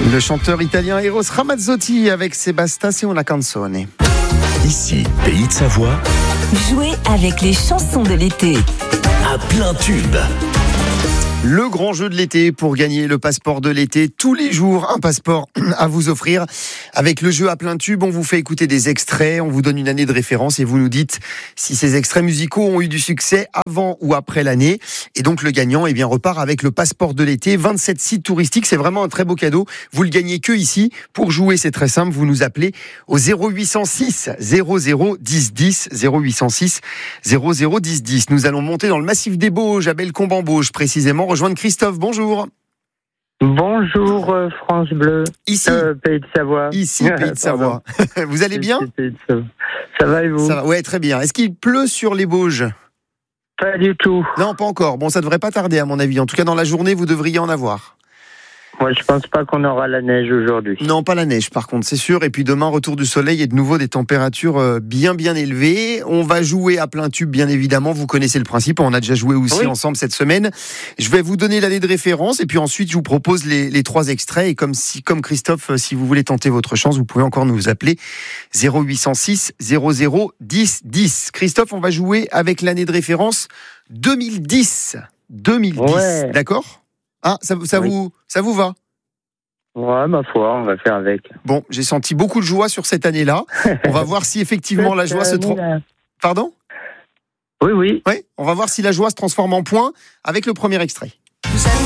Le chanteur italien Eros Ramazzotti avec Sebastiano una canzone. Ici, Pays de Savoie, Jouez avec les chansons de l'été. à plein tube. Le grand jeu de l'été pour gagner le passeport de l'été. Tous les jours, un passeport à vous offrir. Avec le jeu à plein tube, on vous fait écouter des extraits, on vous donne une année de référence et vous nous dites si ces extraits musicaux ont eu du succès avant ou après l'année. Et donc le gagnant repart avec le passeport de l'été. 27 sites touristiques, c'est vraiment un très beau cadeau. Vous le gagnez que ici. Pour jouer, c'est très simple, vous nous appelez au 0806 00 10 10. 0806 00 10 10. Nous allons monter dans le massif des Bauges, à Bellecombe-en-Bauges précisément. Rejoindre Christophe, bonjour. Bonjour France Bleu, Ici, Pays de Savoie. Ici, Pays de Savoie. Vous allez bien ? Ça va et vous ? Ça va, ouais, très bien. Est-ce qu'il pleut sur les Bauges ? Pas du tout. Non, pas encore. Bon, ça devrait pas tarder à mon avis. En tout cas, dans la journée, vous devriez en avoir. Moi, je pense pas qu'on aura la neige aujourd'hui. Non, pas la neige, par contre, c'est sûr. Et puis demain, retour du soleil et de nouveau des températures bien élevées. On va jouer à plein tube, bien évidemment. Vous connaissez le principe. On a déjà joué aussi ensemble cette semaine. Je vais vous donner l'année de référence et puis ensuite, je vous propose les 3 extraits. Et comme Christophe, si vous voulez tenter votre chance, vous pouvez encore nous appeler 0806 00 10 10. Christophe, on va jouer avec l'année de référence 2010. 2010, ouais. D'accord ? Ah, ça vous va ? Ouais, ma foi, on va faire avec. Bon, j'ai senti beaucoup de joie sur cette année-là. On va voir si effectivement la joie se transforme. Pardon ? Oui. Oui, on va voir si la joie se transforme en points avec le premier extrait.